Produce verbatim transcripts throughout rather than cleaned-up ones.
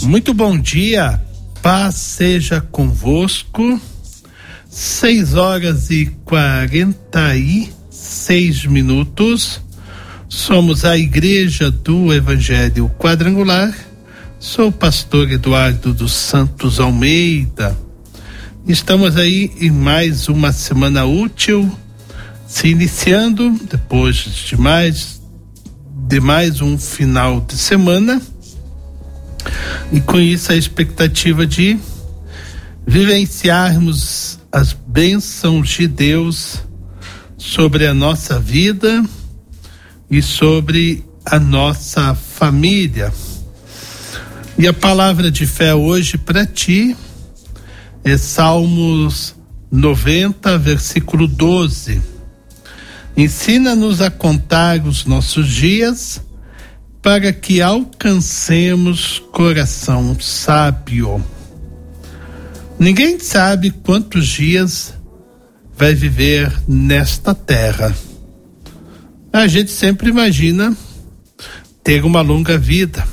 Muito bom dia, paz seja convosco. Seis horas e quarenta e seis minutos. Somos a Igreja do Evangelho Quadrangular. Sou o pastor Eduardo dos Santos Almeida. Estamos aí em mais uma semana útil, se iniciando depois de mais de mais um final de semana, e com isso a expectativa de vivenciarmos as bênçãos de Deus sobre a nossa vida e sobre a nossa família. E a palavra de fé hoje para ti é Salmos noventa, versículo doze. Ensina-nos a contar os nossos dias, para que alcancemos coração sábio. Ninguém sabe quantos dias vai viver nesta terra. A gente sempre imagina ter uma longa vida.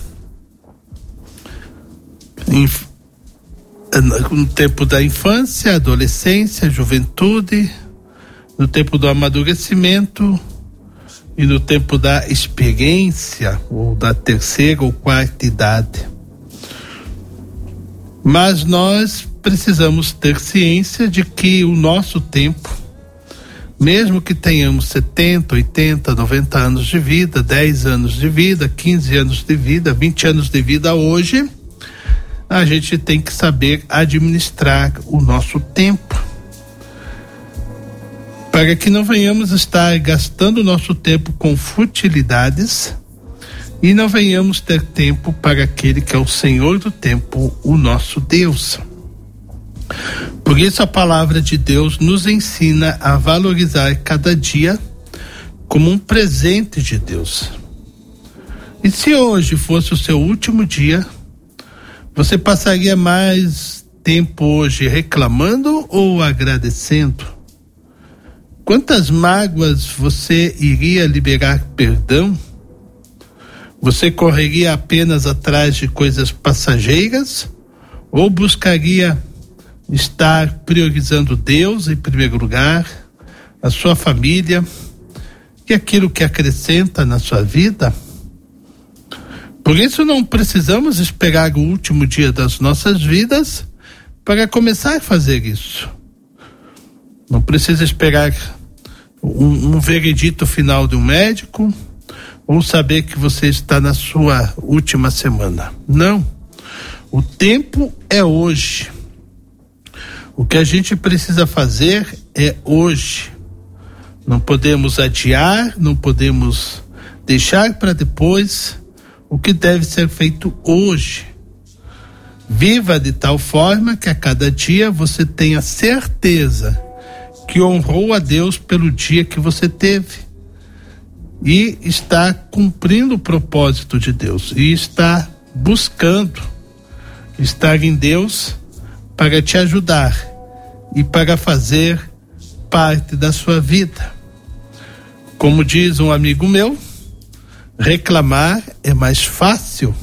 No tempo da infância, adolescência, juventude, no tempo do amadurecimento e no tempo da experiência, ou da terceira ou quarta idade. Mas nós precisamos ter ciência de que o nosso tempo, mesmo que tenhamos setenta, oitenta, noventa anos de vida, dez anos de vida, quinze anos de vida, vinte anos de vida hoje, a gente tem que saber administrar o nosso tempo, para que não venhamos estar gastando o nosso tempo com futilidades e não venhamos ter tempo para aquele que é o Senhor do tempo, o nosso Deus. Por isso a palavra de Deus nos ensina a valorizar cada dia como um presente de Deus. E se hoje fosse o seu último dia, você passaria mais tempo hoje reclamando ou agradecendo? Quantas mágoas você iria liberar perdão? Você correria apenas atrás de coisas passageiras ou buscaria estar priorizando Deus em primeiro lugar, a sua família e aquilo que acrescenta na sua vida? Por isso não precisamos esperar o último dia das nossas vidas para começar a fazer isso. Não precisa esperar um, um veredito final de um médico ou saber que você está na sua última semana. Não. O tempo é hoje. O que a gente precisa fazer é hoje. Não podemos adiar, não podemos deixar para depois o que deve ser feito hoje. Viva de tal forma que a cada dia você tenha certeza que honrou a Deus pelo dia que você teve e está cumprindo o propósito de Deus e está buscando estar em Deus para te ajudar e para fazer parte da sua vida. Como diz um amigo meu, reclamar é mais fácil,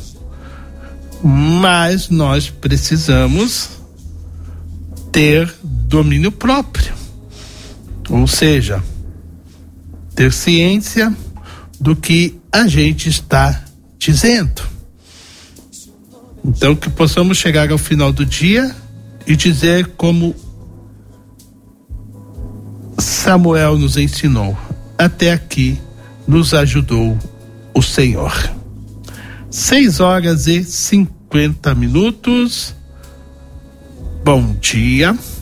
mas nós precisamos ter domínio próprio, ou seja, ter ciência do que a gente está dizendo. Então, que possamos chegar ao final do dia e dizer como Samuel nos ensinou: até aqui nos ajudou o Senhor. Seis horas e cinquenta minutos. Bom dia.